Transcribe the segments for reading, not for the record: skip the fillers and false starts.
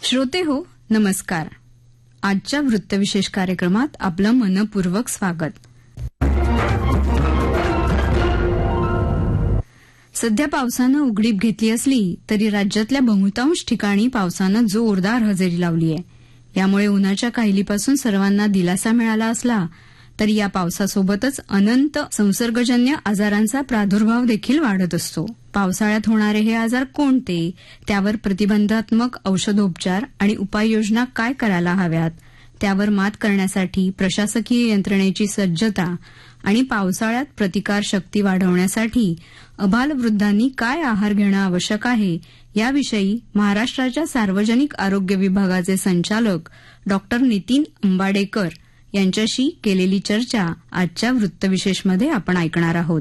श्रोते हो, नमस्कार. आजच्या वृत्तविशेष कार्यक्रमात आपलं मनपूर्वक स्वागत. सध्या पावसानं उघडीप घेतली असली तरी राज्यातल्या बहुतांश ठिकाणी पावसानं जोरदार हजेरी लावली आहे. यामुळे उन्हाच्या काहिलीपासून सर्वांना दिलासा मिळाला असला तरी या पावसासोबतच अनंत संसर्गजन्य आजारांचा प्रादुर्भाव देखील वाढत असतो. पावसाळ्यात होणारे हे आजार कोणते, त्यावर प्रतिबंधात्मक औषधोपचार आणि उपाययोजना काय करायला हव्यात, त्यावर मात करण्यासाठी प्रशासकीय यंत्रणेची सज्जता आणि पावसाळ्यात प्रतिकारशक्ती वाढवण्यासाठी अबालवृद्धांनी काय आहार घेणं आवश्यक आहे, याविषयी महाराष्ट्राच्या सार्वजनिक आरोग्य विभागाचे संचालक डॉ. नितीन अंबाडेकर यांच्याशी केलेली चर्चा आजच्या वृत्तविशेषमध्ये आपण ऐकणार आहोत.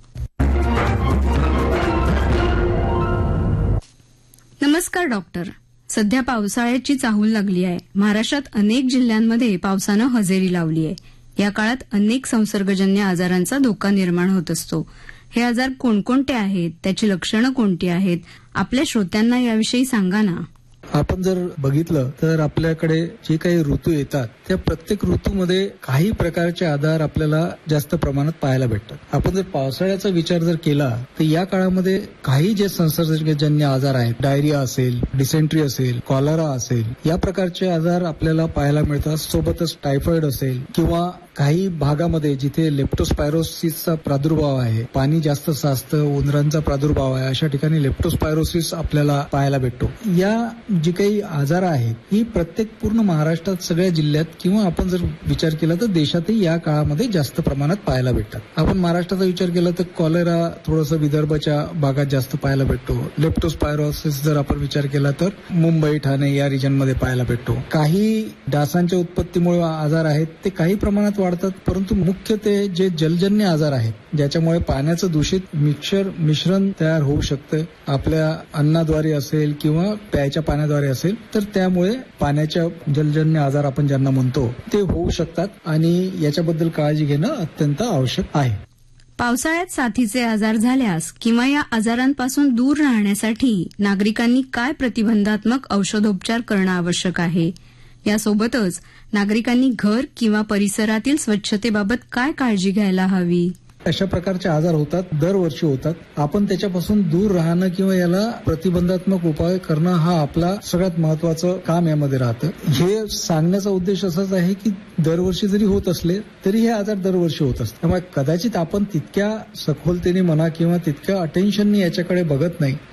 नमस्कार डॉक्टर. सध्या पावसाळ्याची चाहूल लागली आहे. महाराष्ट्रात अनेक जिल्ह्यांमध्ये पावसानं हजेरी लावली आहे. या काळात अनेक संसर्गजन्य आजारांचा धोका निर्माण होत असतो. हे आजार कोणकोणते आहेत, त्याची लक्षणं कोणती आहेत, आपल्या श्रोत्यांना याविषयी सांगा ना. आपण जर बघितलं तर आपल्याकडे जे काही ऋतू येतात त्या प्रत्येक ऋतूमध्ये काही प्रकारचे आजार आपल्याला जास्त प्रमाणात पाहायला भेटतात. आपण जर पावसाळ्याचा विचार जर केला तर या काळामध्ये काही जे संसर्गजन्य आजार आहेत, डायरिया असेल, डिसेंट्री असेल, कॉलरा असेल, या प्रकारचे आजार आपल्याला पाहायला मिळतात. सोबतच टायफॉइड असेल किंवा काही भागामध्ये जिथे लेप्टोस्पायरोसिसचा प्रादुर्भाव आहे, पाणी जास्त साचतं, उंदरांचा प्रादुर्भाव आहे, अशा ठिकाणी लेप्टोस्पायरोसिस आपल्याला पाहायला भेटतो. या जी काही आजार आहेत ही प्रत्येक पूर्ण महाराष्ट्रात सगळ्या जिल्ह्यात किंवा आपण जर विचार केला तर देशातही या काळामध्ये जास्त प्रमाणात पाहायला भेटतात. आपण महाराष्ट्राचा विचार केला तर कॉलेरा थोडंसं विदर्भाच्या भागात जास्त पाहायला भेटतो. लेप्टोस्पायरोसिस जर आपण विचार केला तर मुंबई, ठाणे या रिजनमध्ये पाहायला भेटतो. काही डासांच्या उत्पत्तीमुळे आजार आहेत ते काही प्रमाणात वाढतात, परंतु मुख्य ते जे जलजन्य आजार आहेत ज्याच्यामुळे पाण्याचं दूषित मिश्रण तयार होऊ शकतं, आपल्या अन्नाद्वारे असेल किंवा प्यायच्या पाण्याद्वारे असेल, तर त्यामुळे पाण्याच्या जलजन्य आजार आपण ज्यांना म्हणतो ते होऊ शकतात आणि याच्याबद्दल काळजी घेणं अत्यंत आवश्यक आहे. पावसाळ्यात साथीचे आजार झाल्यास किंवा या आजारांपासून दूर राहण्यासाठी नागरिकांनी काय प्रतिबंधात्मक औषधोपचार करणं आवश्यक आहे, यासोबतच नागरिकांनी घर किंवा परिसरातील स्वच्छतेबाबत काय काळजी घ्यायला हवी. अशा प्रकारचे आजार होतात, दरवर्षी होतात. आपण त्याच्यापासून दूर राहणं किंवा याला प्रतिबंधात्मक उपाय करणं हा आपला सगळ्यात महत्वाचं काम यामध्ये राहतं. हे सांगण्याचा उद्देश असाच आहे की दरवर्षी जरी होत असले तरी हे आजार दरवर्षी होत असतात. त्यामुळे कदाचित आपण तितक्या सखोलतेने म्हणा किंवा तितक्या अटेन्शनने याच्याकडे बघत नाही.